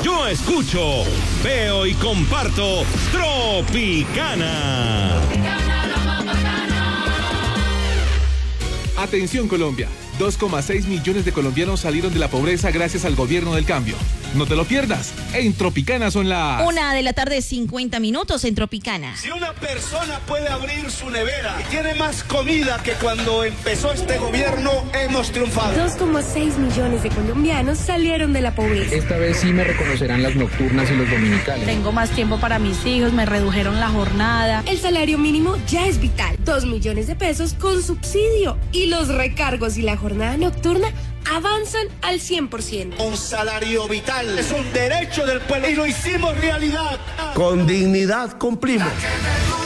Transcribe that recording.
Yo escucho, veo y comparto Tropicana. Atención Colombia, 2,6 millones de colombianos salieron de la pobreza gracias al gobierno del cambio. No te lo pierdas, en Tropicana son las... 1:50 p.m. en Tropicana. Si una persona puede abrir su nevera y tiene más comida que cuando empezó este gobierno, hemos triunfado. 2,6 millones de colombianos salieron de la pobreza. Esta vez sí me reconocerán las nocturnas y los dominicales. Tengo más tiempo para mis hijos, me redujeron la jornada. El salario mínimo ya es vital, 2 millones de pesos con subsidio. Y los recargos y la jornada nocturna avanzan al 100%. Un salario vital es un derecho del pueblo y lo hicimos realidad. Con dignidad cumplimos.